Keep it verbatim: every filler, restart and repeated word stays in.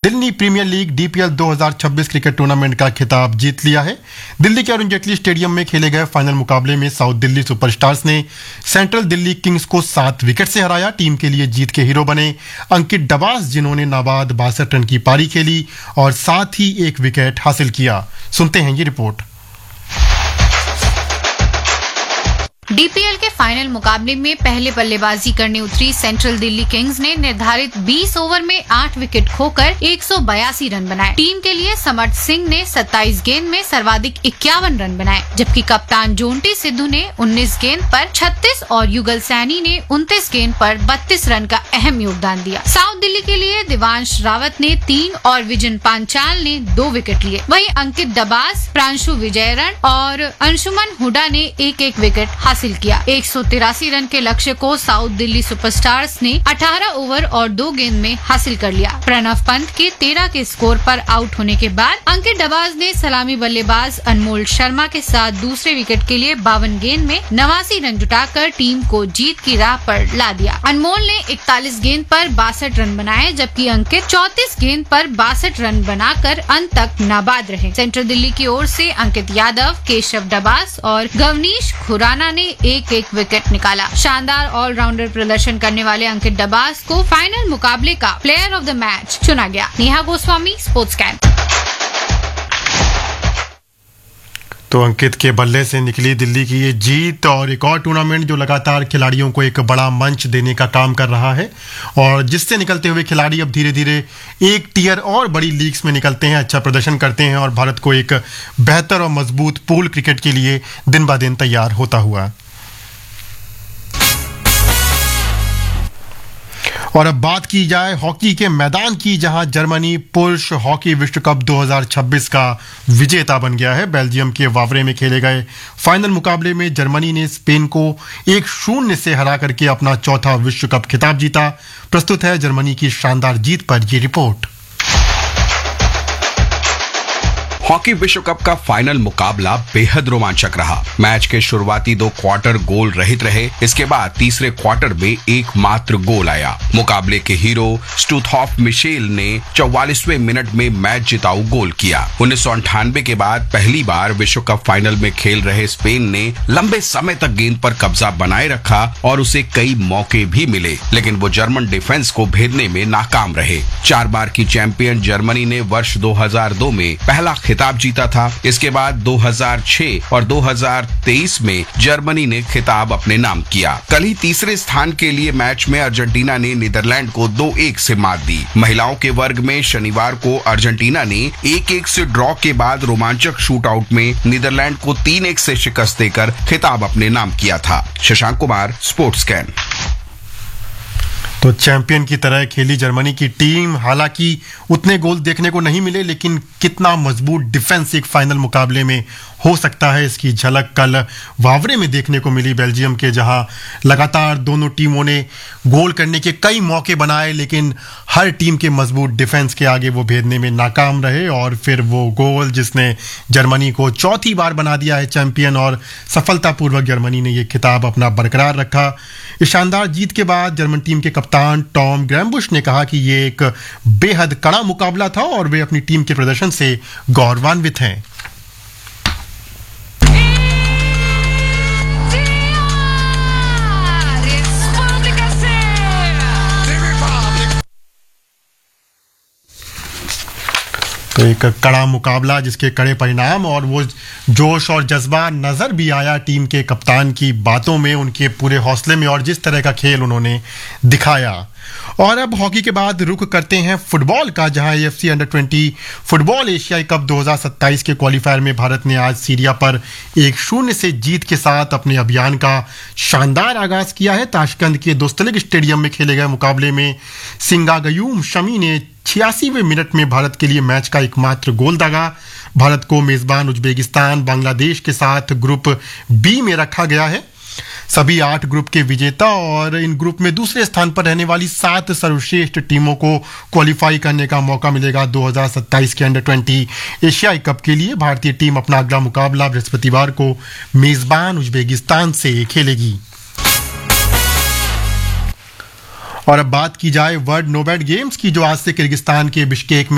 Delhi premiere league DPL दो हज़ार छब्बीस क्रिकेट टूर्नामेंट का खिताब जीत लिया है। दिल्ली के अरुण जेटली स्टेडियम में खेले गए फाइनल मुकाबले में साउथ दिल्ली सुपरस्टार्स ने सेंट्रल दिल्ली किंग्स को सात विकेट से हराया। टीम के लिए जीत के हीरो बने अंकित डबास, जिन्होंने नाबाद बासठ रन की पारी खेली और साथ ही एक विकेट हासिल किया। सुनते हैं ये रिपोर्ट। डीपीएल के फाइनल मुकाबले में पहले बल्लेबाजी करने उतरी सेंट्रल दिल्ली किंग्स ने निर्धारित बीस ओवर में आठ विकेट खोकर एक सौ बयासी रन बनाए। टीम के लिए समर्थ सिंह ने सत्ताईस गेंद में सर्वाधिक इक्यावन रन बनाए, जबकि कप्तान जोंटी सिद्धू ने उन्नीस गेंद पर छत्तीस और युगल सैनी ने उनतीस गेंद पर बत्तीस रन का अहम योगदान दिया। साउथ दिल्ली के लिए दिवांश रावत ने तीन और विजन पांचाल ने दो विकेट लिए। वहीं अंकित डबास, प्रांशु विजयरण और अंशुमन हुडा ने एक एक विकेट हासिल किया। एक सौ तिरासी रन के लक्ष्य को साउथ दिल्ली सुपरस्टार्स ने अठारह ओवर और दो गेंद में हासिल कर लिया। प्रणव पंत के तेरह के स्कोर पर आउट होने के बाद अंकित डबास ने सलामी बल्लेबाज अनमोल शर्मा के साथ दूसरे विकेट के लिए बावन गेंद में नवासी रन जुटाकर टीम को जीत की राह पर ला दिया। अनमोल ने इकतालीस गेंद पर बासठ रन बनाए, जबकि अंकित चौंतीस गेंद पर बासठ रन बनाकर अंत तक नाबाद रहे। सेंट्रल दिल्ली की ओर से अंकित यादव, केशव डबास और गवनीश खुराना ने एक एक विकेट निकाला। शानदार ऑलराउंडर प्रदर्शन करने वाले अंकित डबास को फाइनल मुकाबले का प्लेयर ऑफ द मैच चुना गया। Neha Goswami, sports camp. तो अंकित के बल्ले से निकली दिल्ली की ये जीत और एक और टूर्नामेंट जो लगातार खिलाड़ियों को एक बड़ा मंच देने का काम कर रहा है और जिससे निकलते हुए खिलाड़ी अब धीरे धीरे एक टीयर और बड़ी लीग्स में निकलते हैं, अच्छा प्रदर्शन करते हैं और भारत को एक बेहतर और मजबूत पूल क्रिकेट के लिए दिन ब दिन तैयार होता हुआ। और अब बात की जाए हॉकी के मैदान की, जहां जर्मनी पुरुष हॉकी विश्व कप दो हज़ार छब्बीस का विजेता बन गया है। बेल्जियम के वावरे में खेले गए फाइनल मुकाबले में जर्मनी ने स्पेन को एक शून्य से हरा करके अपना चौथा विश्व कप खिताब जीता। प्रस्तुत है जर्मनी की शानदार जीत पर ये रिपोर्ट। हॉकी विश्व कप का फाइनल मुकाबला बेहद रोमांचक रहा। मैच के शुरुआती दो क्वार्टर गोल रहित रहे। इसके बाद तीसरे क्वार्टर में एकमात्र गोल आया। मुकाबले के हीरो स्टूथॉफ मिशेल ने चौवालीसवें मिनट में मैच जिताऊ गोल किया। उन्नीस सौ अंठानवे के बाद पहली बार विश्व कप फाइनल में खेल रहे स्पेन ने लंबे समय तक गेंद पर कब्जा बनाए रखा और उसे कई मौके भी मिले, लेकिन वो जर्मन डिफेंस को भेदने में नाकाम रहे। चार बार की चैंपियन जर्मनी ने वर्ष दो हज़ार दो में पहला खिताब जीता था। इसके बाद दो हज़ार छह और दो हज़ार तेईस में जर्मनी ने खिताब अपने नाम किया। कल ही तीसरे स्थान के लिए मैच में अर्जेंटीना ने नीदरलैंड को दो एक से मात दी। महिलाओं के वर्ग में शनिवार को अर्जेंटीना ने एक एक से ड्रॉ के बाद रोमांचक शूटआउट में नीदरलैंड को तीन एक से शिकस्त देकर खिताब अपने नाम किया था। Shashank Kumar, sports can. तो चैंपियन की तरह खेली जर्मनी की टीम, हालांकि उतने गोल देखने को नहीं मिले, लेकिन कितना मजबूत डिफेंस एक फाइनल मुकाबले में हो सकता है, इसकी झलक कल वावरे में देखने को मिली बेल्जियम के, जहां लगातार दोनों टीमों ने गोल करने के कई मौके बनाए, लेकिन हर टीम के मजबूत डिफेंस के आगे वो भेदने में नाकाम रहे और फिर वो गोल जिसने जर्मनी को चौथी बार बना दिया है चैंपियन और सफलतापूर्वक जर्मनी ने ये खिताब अपना बरकरार रखा। इस शानदार जीत के बाद जर्मन टीम के कप्तान टॉम ग्रैम्बुश ने कहा कि ये एक बेहद कड़ा मुकाबला था और वे अपनी टीम के प्रदर्शन से गौरवान्वित हैं। तो एक कड़ा मुकाबला जिसके कड़े परिणाम और वो जोश और जज्बा नजर भी आया टीम के कप्तान की बातों में, उनके पूरे हौसले में और जिस तरह का खेल उन्होंने दिखाया। और अब हॉकी के बाद रुख करते हैं फुटबॉल का, जहां एएफसी अंडर बीस फुटबॉल एशियाई कप दो हज़ार सत्ताईस के क्वालिफायर में भारत ने आज सीरिया पर एक शून्य से जीत के साथ अपने अभियान का शानदार आगाज किया है। ताशकंद के दोस्तलिग स्टेडियम में खेले गए मुकाबले में सिंगागयूम शमी ने छियासीवें मिनट में भारत के लिए मैच का एकमात्र गोल दागा। भारत को मेजबान उज्बेकिस्तान, बांग्लादेश के साथ ग्रुप बी में रखा गया है। सभी आठ ग्रुप के विजेता और इन ग्रुप में दूसरे स्थान पर रहने वाली सात सर्वश्रेष्ठ टीमों को क्वालिफाई करने का मौका मिलेगा दो हज़ार सत्ताईस के अंडर बीस एशियाई कप के लिए। भारतीय टीम अपना अगला मुकाबला बृहस्पतिवार को मेजबान उज्बेकिस्तान से खेलेगी। और अब बात की जाए वर्ल्ड नोबैड गेम्स की, जो आज से किर्गिस्तान के बिश्केक में